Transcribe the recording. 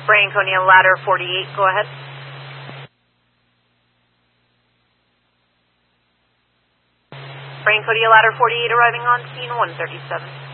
Franconia Ladder 48, go ahead. Franconia Ladder 48 arriving on scene 137.